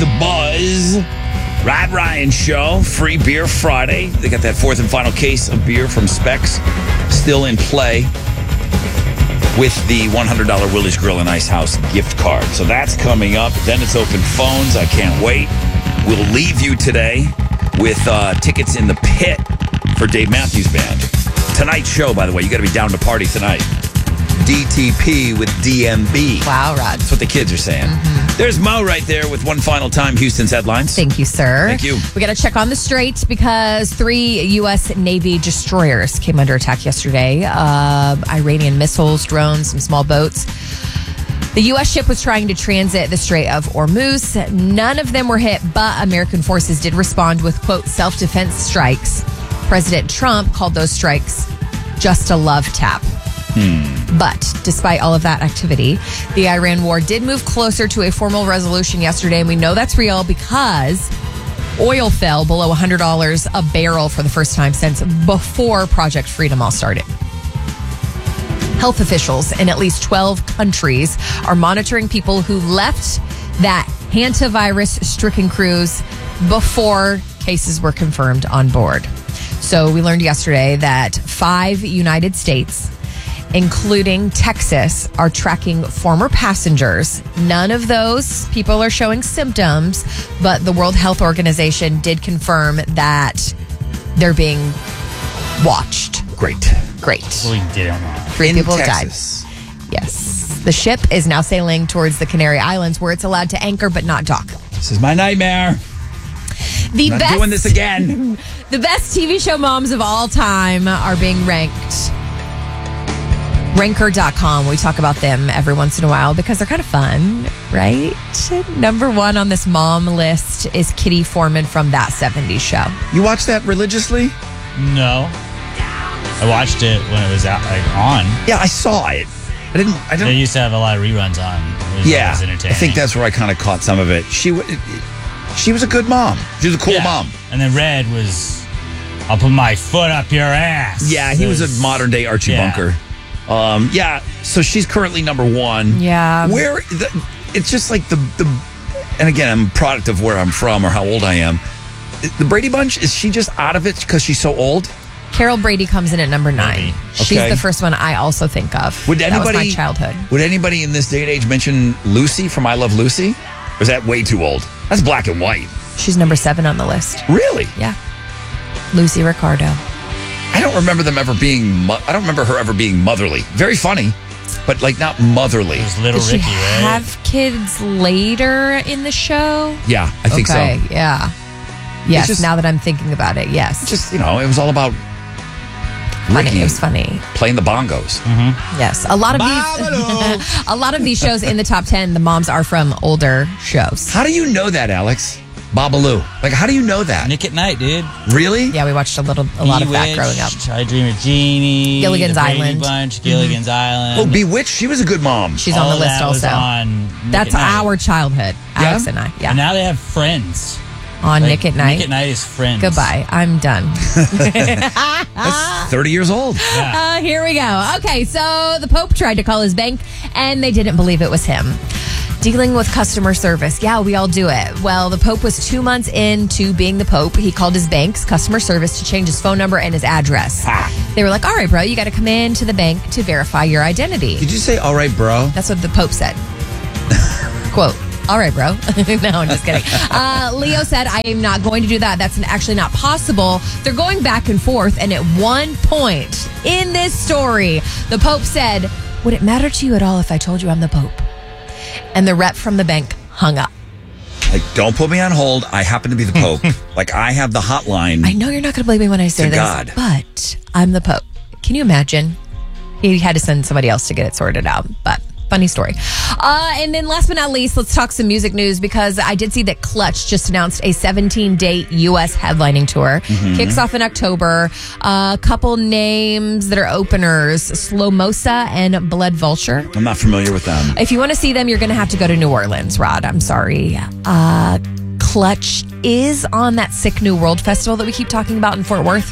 The Buzz. Rod Ryan Show. Free Beer Friday. They got that fourth and final case of beer from Specs still in play with the $100 Willie's Grill and Ice House gift card. So that's coming up. Then it's open phones. I can't wait. We'll leave you today with tickets in the pit for Dave Matthews Band. Tonight's show, by the way, you got to be down to party tonight. DTP with DMB. Wow, Rod. That's what the kids are saying. Mm-hmm. There's Mo right there with one final time Houston's headlines. Thank you, sir. Thank you. We got to check on the strait because 3 U.S. Navy destroyers came under attack yesterday. Iranian missiles, drones, some small boats. The U.S. ship was trying to transit the Strait of Hormuz. None of them were hit, but American forces did respond with, quote, self-defense strikes. President Trump called those strikes just a love tap. But despite all of that activity, the Iran war did move closer to a formal resolution yesterday, and we know that's real because oil fell below $100 a barrel for the first time since before Project Freedom all started. Health officials in at least 12 countries are monitoring people who left that hantavirus-stricken cruise before cases were confirmed on board. So we learned yesterday that 5 United States, including Texas, are tracking former passengers. None of those people are showing symptoms, but the World Health Organization did confirm that they're being watched. Great. We didn't know. 3 people have died. Texas. Yes. The ship is now sailing towards the Canary Islands, where it's allowed to anchor but not dock. This is my nightmare. The Not best, doing this again. The best TV show moms of all time are being ranked. Ranker.com. We talk about them every once in a while because they're kind of fun, right? Number 1 on this mom list is Kitty Foreman from That 70s Show. You watch that religiously? No. I watched it when it was out, on. Yeah, I saw it. I They don't. used to have a lot of reruns on. It was Yeah, always I entertaining. think that's where I kind of caught some of it. She was a good mom. She was a cool mom. And then Red was, I'll put my foot up your ass. Yeah, he was a modern day Archie Bunker. So she's currently number 1. Yeah. It's just like the and again, I'm a product of where I'm from or how old I am. The Brady Bunch, is she just out of it because she's so old? Carol Brady comes in at number 9. Maybe. She's Okay. the first one I also think of. Would that was anybody, my childhood. Would anybody in this day and age mention Lucy from I Love Lucy? Or is that way too old? That's black and white. She's number 7 on the list. Really? Yeah. Lucy Ricardo. I don't remember them ever being. I don't remember her ever being motherly. Very funny, but like not motherly. It was Little Did Ricky, she right? have kids later in the show? Yeah, I think so. Yeah. Yes, just- now that I'm thinking about it, yes. Just it was all about funny. Ricky It was funny. playing the bongos. Yes. A lot of these shows in the top 10, the moms are from older shows. How do you know that, Alex? Babalu. Like, how do you know that? Nick at Night, dude. Really? Yeah, we watched a lot of that growing up. I Dream of Jeannie. Gilligan's the Brady Island. Bunch, Gilligan's Island. Oh, Bewitched. She was a good mom. She's on All the list that was also. on Nick That's at Night. our childhood. Alex and I. Yeah. And now they have Friends. On Like, Nick at Night. Nick at Night is Friends. Goodbye. I'm done. That's 30 years old. Here we go. Okay, so the Pope tried to call his bank, and they didn't believe it was him. Dealing with customer service. Yeah, we all do it. Well, the Pope was 2 months into being the Pope. He called his bank's customer service to change his phone number and his address. They were like, all right, bro, you got to come in to the bank to verify your identity. Did you say, all right, bro? That's what the Pope said. Quote, all right, bro. No, I'm just kidding. Leo said, I am not going to do that. That's actually not possible. They're going back and forth. And at one point in this story, the Pope said, would it matter to you at all if I told you I'm the Pope? And the rep from the bank hung up. Like, don't put me on hold. I happen to be the Pope. Like, I have the hotline. I know you're not going to believe me when I say To this, God. but I'm the Pope. Can you imagine? He had to send somebody else to get it sorted out, but funny story. And then last but not least, let's talk some music news because I did see that Clutch just announced a 17-date U.S. headlining tour. Kicks off in October. A couple names that are openers, Slomosa and Blood Vulture. I'm not familiar with them. If you want to see them, you're going to have to go to New Orleans, Rod. I'm sorry. Clutch is on that Sick New World Festival that we keep talking about in Fort Worth.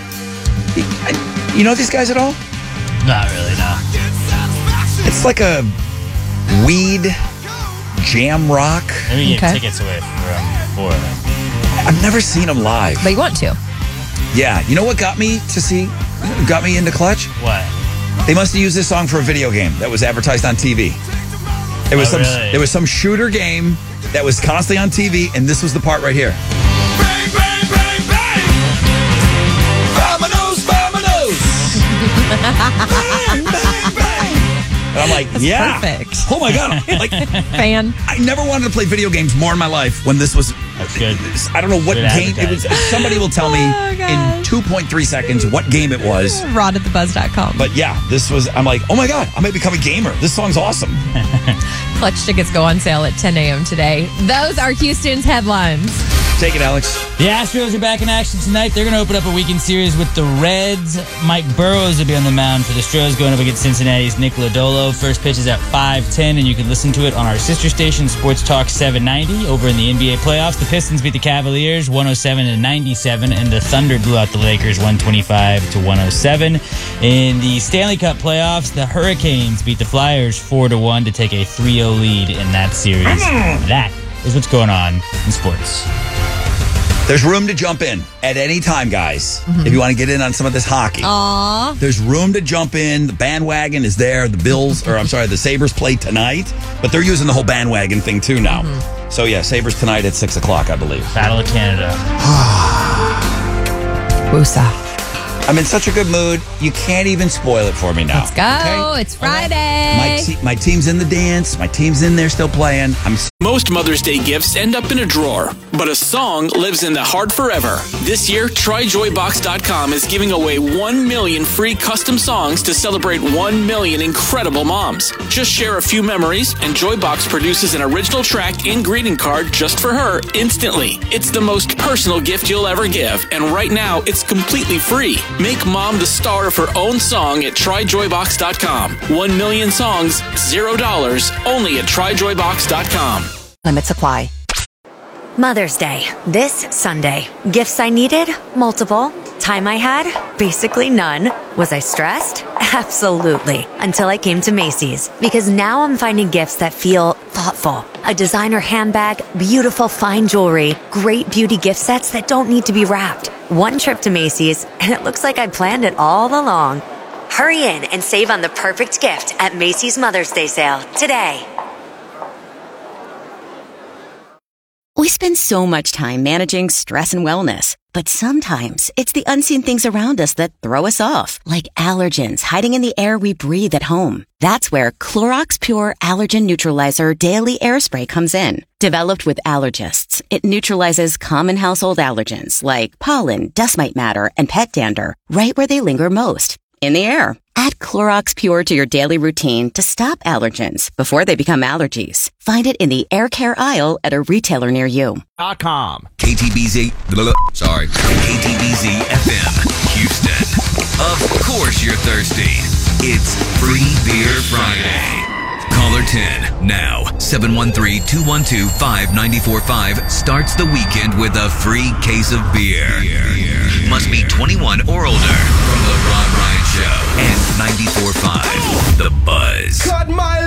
You know these guys at all? Not really, no. It's like a weed Jam Rock. Let me Okay. get tickets away from Florida. I've never seen them live. But you want to. Yeah, you know what got me into Clutch? What? They must have used this song for a video game that was advertised on TV. It was really? There was some shooter game that was constantly on TV, and this was the part right here. Bang, bang, bang, bang! Vamonos, vamonos! Bang, bang, bang! And I'm like, yeah. perfect. Oh my God. Like, Fan. I never wanted to play video games more in my life when this was. That's good. I don't know what Good game it was. advertising. Somebody will tell me Oh, in 2.3 seconds what game it was. Rodatthebuzz.com. But yeah, this was, I'm like, oh my God, I may become a gamer. This song's awesome. Clutch tickets go on sale at 10 a.m. today. Those are Houston's headlines. Take it, Alex. The Astros are back in action tonight. They're going to open up a weekend series with the Reds. Mike Burrows will be on the mound for the Astros going up against Cincinnati's Nick Lodolo. First pitch is at 5:10, and you can listen to it on our sister station, Sports Talk 790. Over in the NBA playoffs, the Pistons beat the Cavaliers 107-97, and the Thunder blew out the Lakers 125-107. In the Stanley Cup playoffs, the Hurricanes beat the Flyers 4-1 to take a 3-0 lead in that series. That is what's going on in sports. There's room to jump in at any time, guys. If you want to get in on some of this hockey. Aw. There's room to jump in. The bandwagon is there. The Sabres play tonight, but they're using the whole bandwagon thing too now. So yeah, Sabres tonight at 6 o'clock, I believe. Battle of Canada. Woosah. I'm in such a good mood. You can't even spoil it for me now. Let's go. Okay? It's Friday. My team's in the dance. My team's in there still playing. Most Mother's Day gifts end up in a drawer, but a song lives in the heart forever. This year, TryJoyBox.com is giving away 1 million free custom songs to celebrate 1 million incredible moms. Just share a few memories, and Joybox produces an original track and greeting card just for her instantly. It's the most personal gift you'll ever give, and right now, it's completely free. Make mom the star of her own song at TryJoyBox.com. 1 million songs, $0, only at TryJoyBox.com. Limits apply. Mother's Day, this Sunday. Gifts I needed? Multiple. Time I had? Basically none. Was I stressed? Absolutely. Until I came to Macy's. Because now I'm finding gifts that feel thoughtful. A designer handbag, beautiful fine jewelry, great beauty gift sets that don't need to be wrapped. One trip to Macy's, and it looks like I planned it all along. Hurry in and save on the perfect gift at Macy's Mother's Day sale today. We spend so much time managing stress and wellness, but sometimes it's the unseen things around us that throw us off, like allergens hiding in the air we breathe at home. That's where Clorox Pure Allergen Neutralizer Daily Air Spray comes in. Developed with allergists, it neutralizes common household allergens like pollen, dust mite matter, and pet dander right where they linger most, in the air. Add Clorox Pure to your daily routine to stop allergens before they become allergies. Find it in the air care aisle at a retailer near you. KTBZ, KTBZ FM, Houston. Of course you're thirsty. It's Free Beer Friday. Caller 10, now, 713-212-5945 starts the weekend with a free case of beer. Must be 21 or older. From the Rob Ryan Show and 94.5, The Buzz. Cut my